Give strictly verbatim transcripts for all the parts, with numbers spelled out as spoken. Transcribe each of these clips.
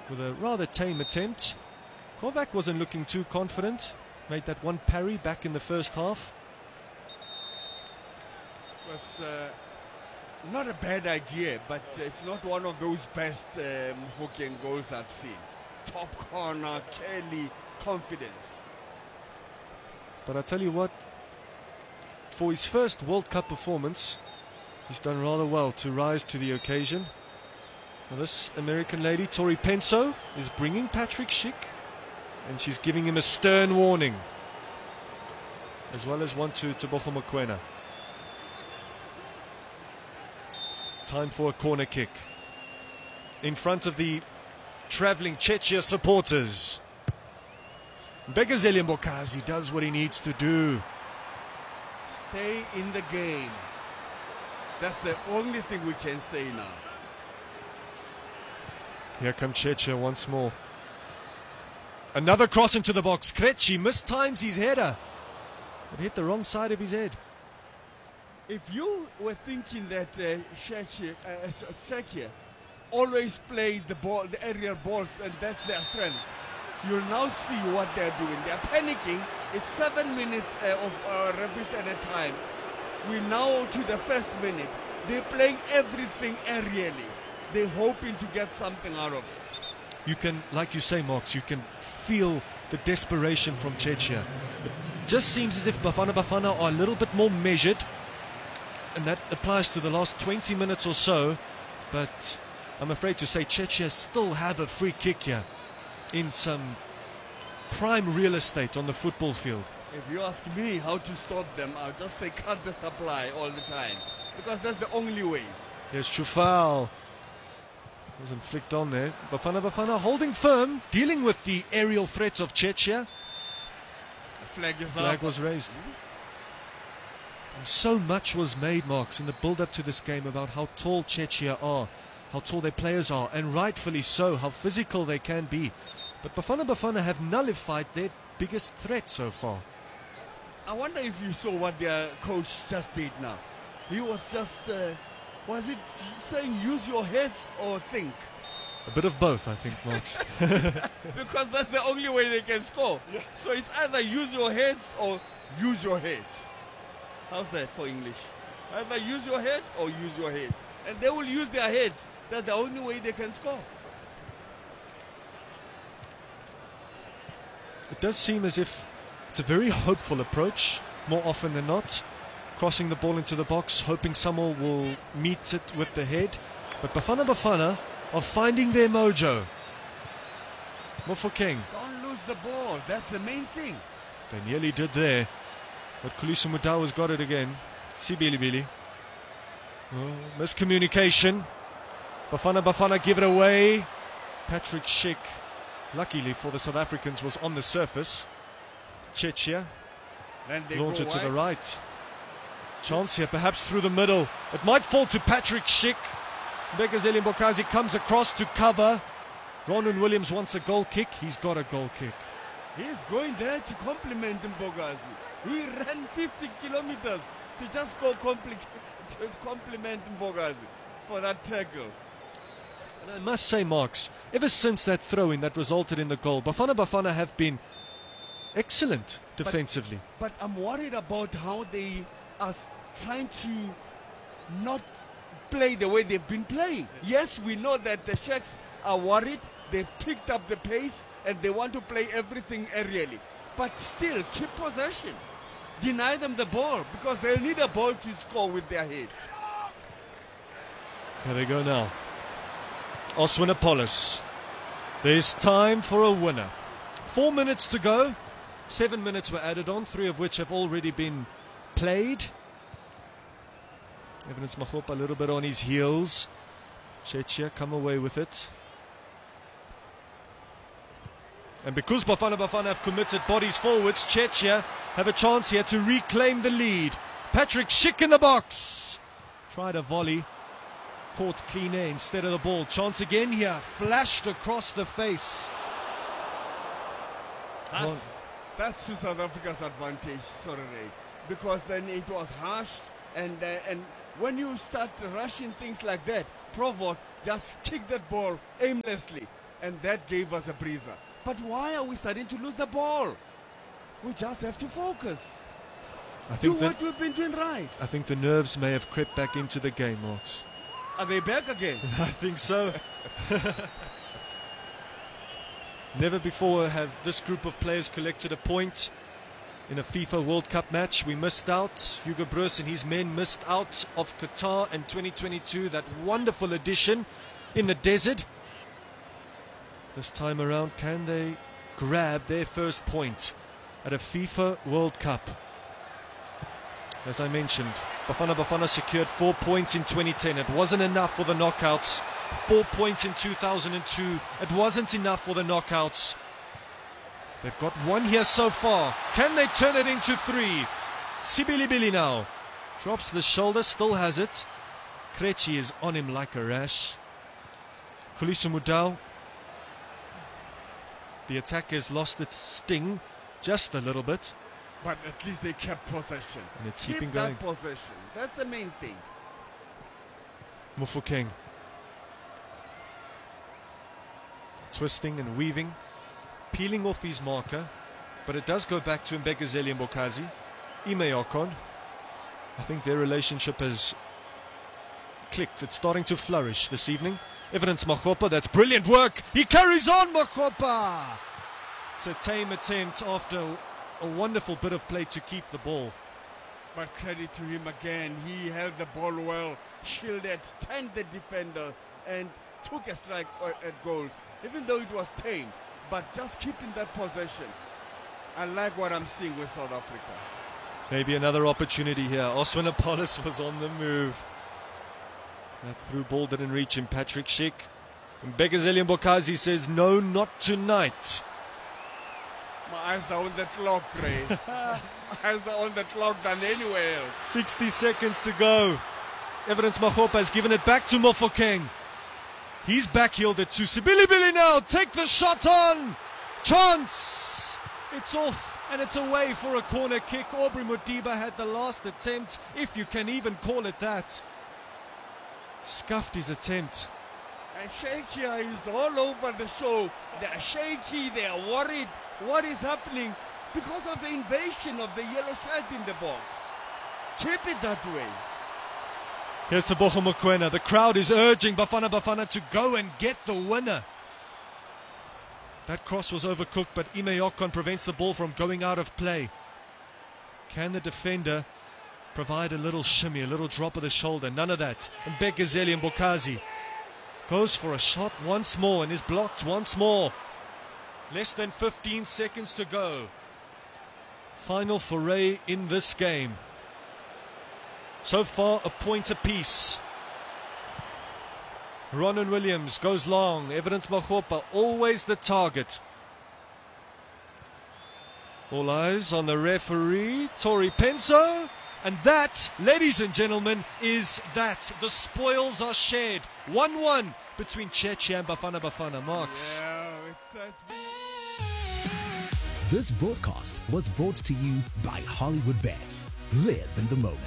with a rather tame attempt. Kovac wasn't looking too confident. Made that one parry back in the first half. It was uh, not a bad idea, but it's not one of those best um, hooking goals I've seen. Top corner, Kelly, confidence. But I tell you what, for his first World Cup performance, he's done rather well to rise to the occasion. Now this American lady, Tori Penso, is bringing Patrick Schick, and she's giving him a stern warning, as well as one to Tebogo Mokoena. Time for a corner kick in front of the travelling Czechia supporters. Begazeli Mbokazi does what he needs to do. Stay in the game. That's the only thing we can say now. Here come Czechia once more. Another cross into the box. Krejci mistimes his header. It hit the wrong side of his head. If you were thinking that uh, Czechia, uh, Czechia always play the ball, the aerial balls, and that's their strength, you'll now see what they're doing. They're panicking. It's seven minutes uh, of uh, rubbish at a time. We're now to the first minute. They're playing everything aerially. They're hoping to get something out of it. You can, like you say, Marks, you can feel the desperation from Czechia. It just seems as if Bafana Bafana are a little bit more measured, and that applies to the last twenty minutes or so. But I'm afraid to say Czechia still have a free kick here in some prime real estate on the football field. If you ask me how to stop them, I'll just say cut the supply all the time, because that's the only way. Here's Chufal. Wasn't flicked on there. Bafana Bafana holding firm, dealing with the aerial threats of Czechia. The flag is Flag up. was raised. And so much was made, Marks, in the build-up to this game about how tall Czechia are, how tall their players are, and rightfully so, how physical they can be. But Bafana Bafana have nullified their biggest threat so far. I wonder if you saw what their coach just did now. He was just, uh, was it saying use your heads or think? A bit of both, I think, Marks. Because that's the only way they can score. Yeah. So it's either use your heads or use your heads. How's that for English? Either use your heads or use your heads. And they will use their heads. That's the only way they can score. It does seem as if it's a very hopeful approach, more often than not. Crossing the ball into the box, hoping someone will meet it with the head. But Bafana Bafana are finding their mojo. Mofokeng. Don't lose the ball. That's the main thing. They nearly did there. But Khulisa Mudawa's got it again. Sibilibili. Oh, miscommunication. Bafana Bafana give it away. Patrick Schick, luckily for the South Africans, was on the surface. Czechia launch it to the right. Chance here, perhaps through the middle. It might fall to Patrick Schick. Begazeli Mbokazi comes across to cover. Ronwen Williams wants a goal kick. He's got a goal kick. He's going there to compliment Mbokazi. He ran fifty kilometers to just go compli to compliment Mbokazi for that tackle. And I must say, Marks, ever since that throw-in that resulted in the goal, Bafana Bafana have been excellent defensively. But, but I'm worried about how they are trying to not play the way they've been playing. Yes, we know that the Czechs are worried. They've picked up the pace and they want to play everything aerially. But still, keep possession. Deny them the ball, because they'll need a ball to score with their heads. Here they go now. Oswinapolis. There's time for a winner. Four minutes to go. Seven minutes were added on, three of which have already been played. Evidence Magopa a little bit on his heels. Czechia come away with it. And because Bafana Bafana have committed bodies forwards, Czechia have a chance here to reclaim the lead. Patrick Schick in the box. Tried a volley. Caught clean air instead of the ball. Chance again here. Flashed across the face. That's, that's to South Africa's advantage, sorry, Ray. Because then it was harsh. And, uh, and when you start rushing things like that, Provost just kick that ball aimlessly. and that gave us a breather. But why are we starting to lose the ball? We just have to focus. I Do think that, what we've been doing right. I think the nerves may have crept back into the game, Marks. Are they back again? I think so. Never before have this group of players collected a point in a FIFA World Cup match. We missed out. Hugo Broos and his men missed out of Qatar in twenty twenty-two. That wonderful edition in the desert. This time around, can they grab their first point at a FIFA World Cup? As I mentioned, Bafana Bafana secured four points in twenty ten. It wasn't enough for the knockouts. Four points in two thousand two. It wasn't enough for the knockouts. They've got one here so far. Can they turn it into three? Sibilibili now drops the shoulder, still has it. Krejci is on him like a rash. Khaliso Mudau. The attack has lost its sting just a little bit. But at least they kept possession. And it's Keep keeping that going. possession. That's the main thing. Mofokeng. Twisting and weaving. Peeling off his marker. But it does go back to Mbegazeli Mbokazi. Ime Okon. I think their relationship has clicked. It's starting to flourish this evening. Evidence Makgopa. That's brilliant work. He carries on, Makgopa. It's a tame attempt after a wonderful bit of play to keep the ball. But credit to him again. He held the ball well, shielded, turned the defender, and took a strike at goal, even though it was tame. But just keeping that possession. I like what I'm seeing with South Africa. Maybe another opportunity here. Oswanapolis was on the move. That through ball didn't reach him. Patrick Schick. And Mbegazeli Mbokazi says, no, not tonight. My eyes are on the clock, Ray. My eyes are on the clock than anywhere else. sixty seconds to go. Evidence Makgopa has given it back to Mofokeng. He's backheeled it to Sibilibili now. Take the shot on. Chance. It's off and it's away for a corner kick. Aubrey Modiba had the last attempt, if you can even call it that. Scuffed his attempt. And Shakir is all over the show. They're shaky, they're worried. What is happening? Because of the invasion of the yellow shirt in the box. Keep it that way. Here's Tebogo Mokoena. The crowd is urging Bafana Bafana to go and get the winner. That cross was overcooked, but Ime Okon prevents the ball from going out of play. Can the defender provide a little shimmy, a little drop of the shoulder? None of that. And Mbegazeli Mbokazi goes for a shot once more and is blocked once more. Less than fifteen seconds to go. Final foray in this game. So far, a point apiece. Ronan Williams goes long. Evidence Makgopa, always the target. All eyes on the referee, Tori Penso. And that, ladies and gentlemen, is that. The spoils are shared. one one between Chechi and Bafana Bafana. Marks. Yeah, it's, it's... This broadcast was brought to you by Hollywood Bets. Live in the moment.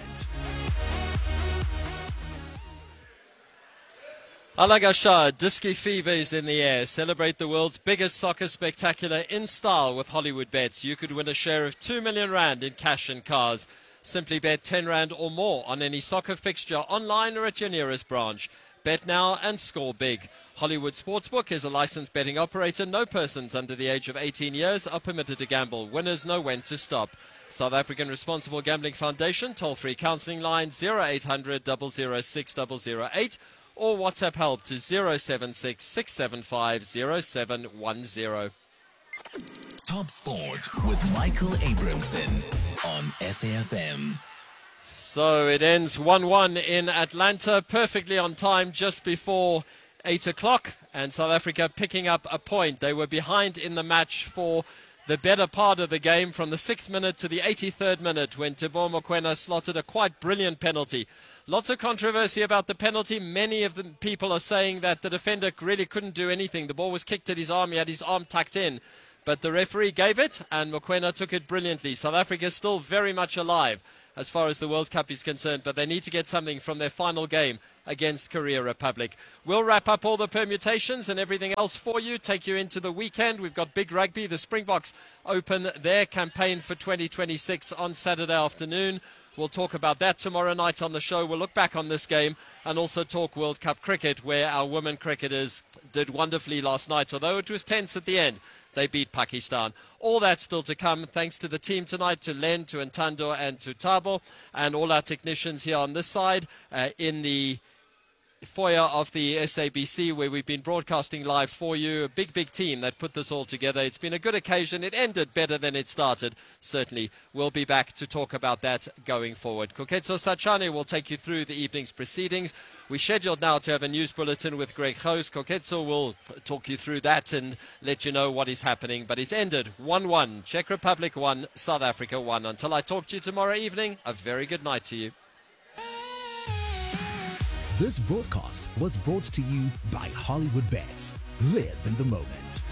Alagashar, Disky Fever is in the air. Celebrate the world's biggest soccer spectacular in style with Hollywood Bets. You could win a share of two million rand in cash and cars. Simply bet ten rand or more on any soccer fixture online or at your nearest branch. Bet now and score big. Hollywood Sportsbook is a licensed betting operator. No persons under the age of eighteen years are permitted to gamble. Winners know when to stop. South African Responsible Gambling Foundation toll-free counselling line zero eight hundred, double oh six, double oh eight or WhatsApp help to zero seven six, six seven five, zero seven one zero. Top Sport with Michael Abramson on S A F M. So it ends one one in Atlanta, perfectly on time just before eight o'clock, and South Africa picking up a point. They were behind in the match for the better part of the game from the sixth minute to the eighty-third minute when Tebogo Mokoena slotted a quite brilliant penalty. Lots of controversy about the penalty. Many of the people are saying that the defender really couldn't do anything. The ball was kicked at his arm. He had his arm tucked in. But the referee gave it, and Mokoena took it brilliantly. South Africa is still very much alive. as far as the World Cup is concerned, but they need to get something from their final game against Korea Republic. We'll wrap up all the permutations and everything else for you, take you into the weekend. We've got big rugby. The Springboks open their campaign for twenty twenty-six on Saturday afternoon. We'll talk about that tomorrow night on the show. We'll look back on this game and also talk World Cup cricket, where our women cricketers did wonderfully last night, although it was tense at the end. They beat Pakistan. All that still to come. Thanks to the team tonight, to Len, to Ntando, and to Tabo, and all our technicians here on this side uh, in the foyer of the S A B C, where we've been broadcasting live for you. A big, big team that put this all together. It's been a good occasion. It ended better than it started. Certainly, we'll be back to talk about that going forward. Koketso Sachane will take you through the evening's proceedings. We're scheduled now to have a news bulletin with Greg Gous. Koketso will talk you through that and let you know what is happening. But it's ended one one. Czech Republic one, South Africa one. Until I talk to you tomorrow evening, a very good night to you. This broadcast was brought to you by Hollywood Bets. Live in the moment.